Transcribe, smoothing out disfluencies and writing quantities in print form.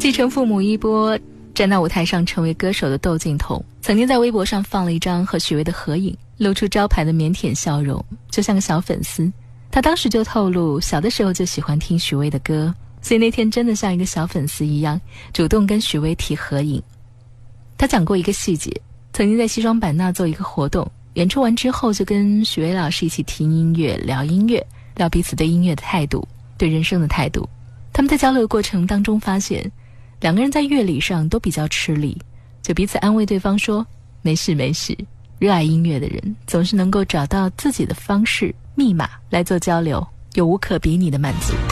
继承父母衣钵站到舞台上成为歌手的窦靖童，曾经在微博上放了一张和许巍的合影，露出招牌的腼腆笑容，就像个小粉丝。他当时就透露，小的时候就喜欢听许巍的歌，所以那天真的像一个小粉丝一样，主动跟许巍提合影。他讲过一个细节，曾经在西双版纳做一个活动，演出完之后就跟许巍老师一起听音乐，聊音乐，聊彼此对音乐的态度，对人生的态度。他们在交流的过程当中发现，两个人在乐理上都比较吃力，就彼此安慰对方说，没事没事，热爱音乐的人总是能够找到自己的方式密码来做交流，有无可比拟的满足。